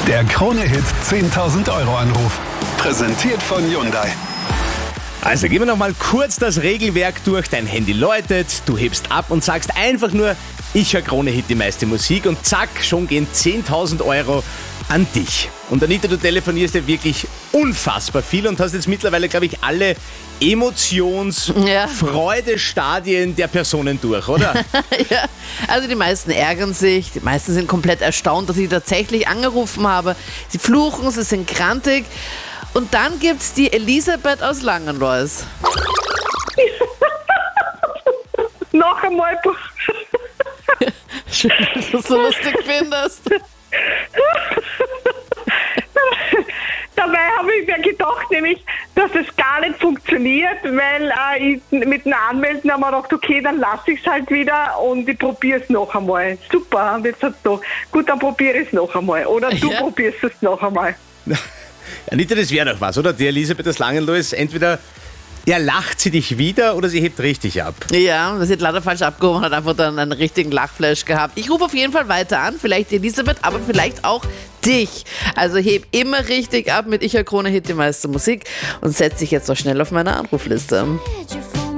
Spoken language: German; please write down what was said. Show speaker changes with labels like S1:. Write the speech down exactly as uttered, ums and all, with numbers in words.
S1: Der Krone-Hit zehntausend Euro Anruf. Präsentiert von Hyundai.
S2: Also gehen wir noch mal kurz das Regelwerk durch. Dein Handy läutet, du hebst ab und sagst einfach nur, ich höre Krone-Hit die meiste Musik und zack, schon gehen zehntausend Euro an dich. Und Anita, du telefonierst ja wirklich unfassbar viel und hast jetzt mittlerweile, glaube ich, alle Emotions-Freude-Stadien der Personen durch, oder?
S3: Ja, also die meisten ärgern sich, die meisten sind komplett erstaunt, dass ich tatsächlich angerufen habe. Sie fluchen, sie sind grantig. Und dann gibt's die Elisabeth aus Langenlois.
S4: Noch einmal.
S3: Schön, dass du so lustig findest.
S4: Dabei habe ich mir gedacht, nämlich, dass das gar nicht funktioniert, weil äh, ich mit dem Anmelden habe ich mir gedacht, okay, dann lasse ich es halt wieder und ich probiere es noch einmal. Super, und jetzt hat's doch. Gut, dann probiere ich es noch einmal. Oder du
S3: Ja.
S4: probierst es noch einmal.
S2: Anita, das wäre doch was, oder? Die Elisabeth aus Langenlois, entweder ja, lacht sie dich wieder oder sie hebt richtig ab.
S3: Ja, das hat leider falsch abgehoben und hat einfach dann einen richtigen Lachflash gehabt. Ich rufe auf jeden Fall weiter an, vielleicht die Elisabeth, aber vielleicht auch dich. Also heb immer richtig ab mit Ich höre Krone-Hit die meiste Musik und setz dich jetzt noch schnell auf meine Anrufliste.
S5: Did you